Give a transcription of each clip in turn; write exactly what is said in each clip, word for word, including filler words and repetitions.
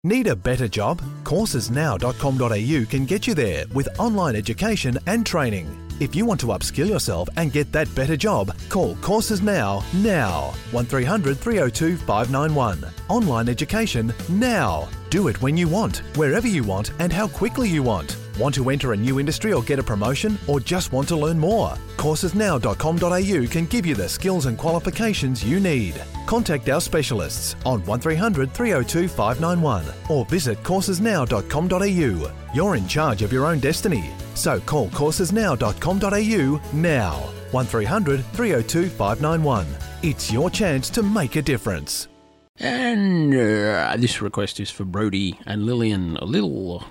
Need a better job? courses now dot com dot a u can get you there with online education and training. If you want to upskill yourself and get that better job, call Courses Now, now. one three hundred three oh two five nine one. Online education now. Do it when you want, wherever you want and how quickly you want. Want to enter a new industry or get a promotion, or just want to learn more? courses now dot com dot a u can give you the skills and qualifications you need. Contact our specialists on one three hundred three oh two five nine one or visit courses now dot com dot a u. You're in charge of your own destiny, so call courses now dot com dot a u now. one three hundred three oh two five nine one. It's your chance to make a difference. And uh, this request is for Brody and Lillian. A little...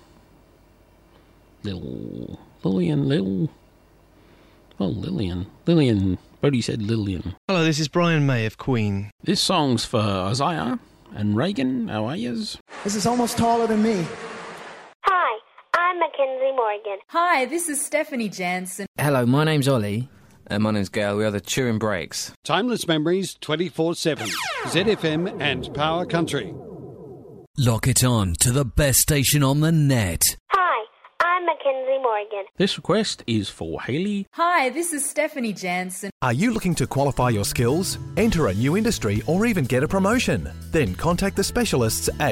Little... Lillian, little... Oh, Lillian. Lillian. Brody said Lillian. Hello, this is Brian May of Queen. This song's for Isaiah and Reagan. How are yous? This is almost taller than me. Hi, I'm Mackenzie Morgan. Hi, this is Stephanie Jansen. Hello, my name's Ollie. And my name's Gail. We are the Turin Breaks. Timeless memories twenty-four seven. Z F M and Power Country. Lock it on to the best station on the net. Hi, I'm Mackenzie Morgan. This request is for Hayley. Hi, this is Stephanie Jansen. Are you looking to qualify your skills, enter a new industry or even get a promotion? Then contact the specialists at